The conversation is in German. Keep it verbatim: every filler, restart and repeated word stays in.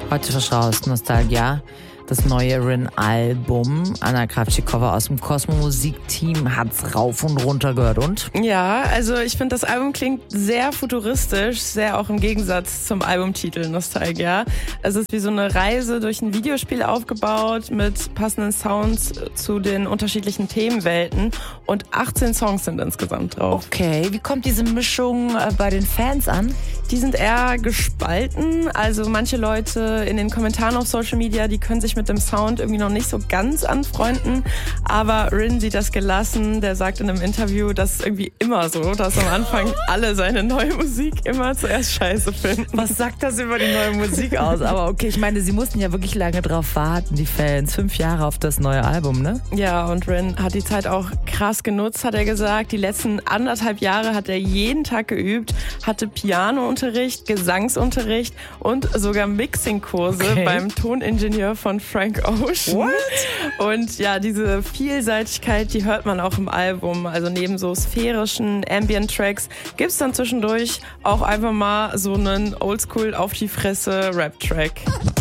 Heute frisch raus, Nostalgia. Das neue Rin-Album. Anna Kravchikova aus dem Cosmo-Musik-Team hat's rauf und runter gehört. Und? Ja, also ich finde, das Album klingt sehr futuristisch, sehr auch im Gegensatz zum Albumtitel Nostalgia. Es ist wie so eine Reise durch ein Videospiel aufgebaut mit passenden Sounds zu den unterschiedlichen Themenwelten und achtzehn Songs sind insgesamt drauf. Okay, wie kommt diese Mischung äh, bei den Fans an? Die sind eher gespalten. Also manche Leute in den Kommentaren auf Social Media, die können sich mit dem Sound irgendwie noch nicht so ganz anfreunden. Aber Rin sieht das gelassen. Der sagt in einem Interview, das ist irgendwie immer so, dass am Anfang alle seine neue Musik immer zuerst scheiße finden. Was sagt das über die neue Musik aus? Aber okay, ich meine, sie mussten ja wirklich lange drauf warten, die Fans. Fünf Jahre auf das neue Album, ne? Ja, und Rin hat die Zeit auch krass genutzt, hat er gesagt. Die letzten anderthalb Jahre hat er jeden Tag geübt, hatte Pianounterricht, Gesangsunterricht und sogar Mixingkurse okay. beim Toningenieur von Frank Ocean. What? Und ja, diese Vielseitigkeit, die hört man auch im Album. Also neben so sphärischen Ambient-Tracks gibt's dann zwischendurch auch einfach mal so einen Oldschool auf die Fresse Rap-Track.